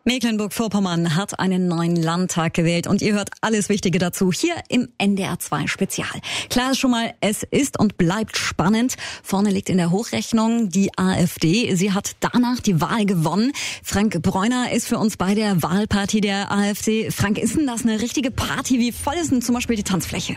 Mecklenburg-Vorpommern hat einen neuen Landtag gewählt und ihr hört alles Wichtige dazu hier im NDR 2 Spezial. Klar ist schon mal, es ist und bleibt spannend. Vorne liegt in der Hochrechnung die AfD. Sie hat danach die Wahl gewonnen. Frank Bräuner ist für uns bei der Wahlparty der AfD. Frank, ist denn das eine richtige Party? Wie voll ist denn zum Beispiel die Tanzfläche?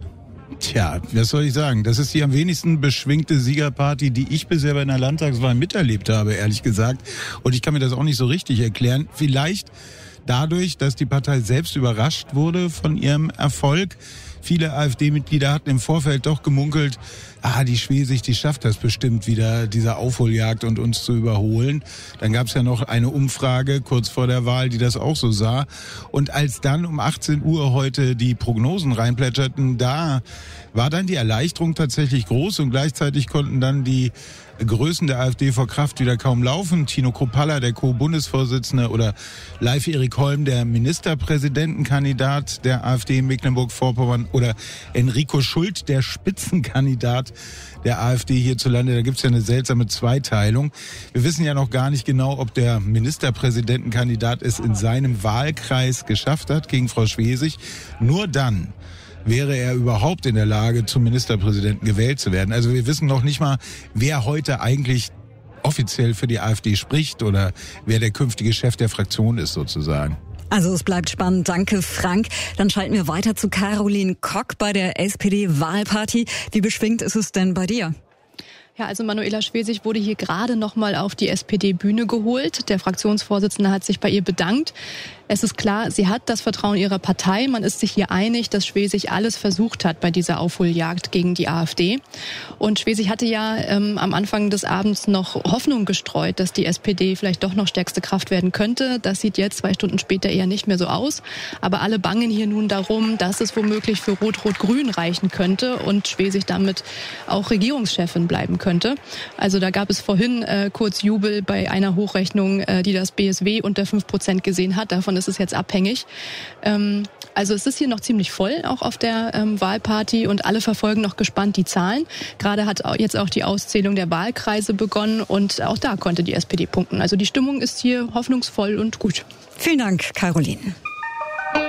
Tja, was soll ich sagen? Das ist die am wenigsten beschwingte Siegerparty, die ich bisher bei einer Landtagswahl miterlebt habe, ehrlich gesagt. Und ich kann mir das auch nicht so richtig erklären. Vielleicht dadurch, dass die Partei selbst überrascht wurde von ihrem Erfolg. Viele AfD-Mitglieder hatten im Vorfeld doch gemunkelt, die Schwesig, die schafft das bestimmt wieder, diese Aufholjagd und uns zu überholen. Dann gab es ja noch eine Umfrage kurz vor der Wahl, die das auch so sah. Und als dann um 18 Uhr heute die Prognosen reinplätscherten, da war dann die Erleichterung tatsächlich groß und gleichzeitig konnten dann die Größen der AfD vor Kraft wieder kaum laufen. Tino Kruppalla, der Co-Bundesvorsitzende, oder Leif Erik Holm, der Ministerpräsidentenkandidat der AfD in Mecklenburg-Vorpommern, oder Enrico Schult, der Spitzenkandidat der AfD hierzulande. Da gibt's ja eine seltsame Zweiteilung. Wir wissen ja noch gar nicht genau, ob der Ministerpräsidentenkandidat es in seinem Wahlkreis geschafft hat gegen Frau Schwesig. Nur dann wäre er überhaupt in der Lage, zum Ministerpräsidenten gewählt zu werden. Also wir wissen noch nicht mal, wer heute eigentlich offiziell für die AfD spricht oder wer der künftige Chef der Fraktion ist sozusagen. Also es bleibt spannend. Danke, Frank. Dann schalten wir weiter zu Caroline Kock bei der SPD-Wahlparty. Wie beschwingt ist es denn bei dir? Ja, also Manuela Schwesig wurde hier gerade noch mal auf die SPD-Bühne geholt. Der Fraktionsvorsitzende hat sich bei ihr bedankt. Es ist klar, sie hat das Vertrauen ihrer Partei. Man ist sich hier einig, dass Schwesig alles versucht hat bei dieser Aufholjagd gegen die AfD. Und Schwesig hatte ja am Anfang des Abends noch Hoffnung gestreut, dass die SPD vielleicht doch noch stärkste Kraft werden könnte. Das sieht jetzt 2 Stunden später eher nicht mehr so aus. Aber alle bangen hier nun darum, dass es womöglich für Rot-Rot-Grün reichen könnte und Schwesig damit auch Regierungschefin bleiben könnte. Also da gab es vorhin kurz Jubel bei einer Hochrechnung, die das BSW unter 5% gesehen hat. Davon ist es jetzt abhängig. Also es ist hier noch ziemlich voll, auch auf der Wahlparty, und alle verfolgen noch gespannt die Zahlen. Gerade hat jetzt auch die Auszählung der Wahlkreise begonnen und auch da konnte die SPD punkten. Also die Stimmung ist hier hoffnungsvoll und gut. Vielen Dank, Caroline.